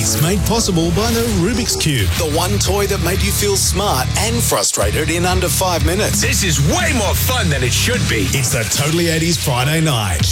80s, made possible by the Rubik's Cube. The one toy that made you feel smart and frustrated in under 5 minutes. This is way more fun than it should be. It's the Totally 80s Friday night.